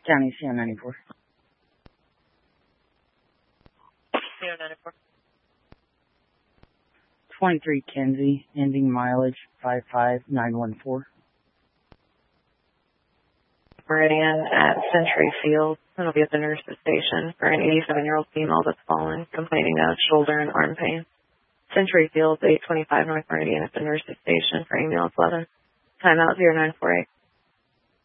County CO 94. CO 94. 23 Kenzie, ending mileage 55914. Meridian at Century Field. It'll be at the nurse's station for an 87-year-old female that's fallen, complaining of shoulder and arm pain. Century Field, 825 North Meridian at the nurse's station for ambulance 11. Timeout 0948.